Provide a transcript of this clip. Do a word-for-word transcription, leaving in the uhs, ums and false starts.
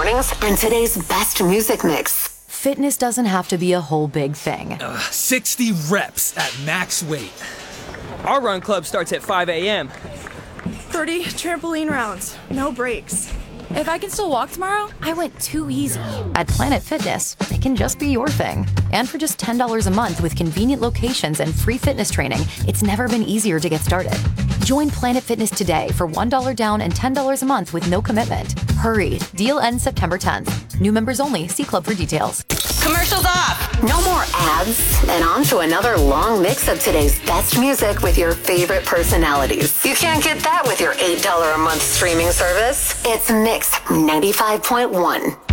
mornings and today's best music mix. Fitness doesn't have to be a whole big thing. Uh, sixty reps at max weight. Our run club starts at five a.m. thirty trampoline rounds, no breaks. If I can still walk tomorrow, I went too easy. At Planet Fitness, it can just be your thing. And for just ten dollars a month with convenient locations and free fitness training, it's never been easier to get started. Join Planet Fitness today for one dollar down and ten dollars a month with no commitment. Hurry, deal ends September tenth. New members only. See club for details. Commercials off. No more ads. And on to another long mix of today's best music with your favorite personalities. You can't get that with your eight dollars a month streaming service. It's Mix ninety-five point one.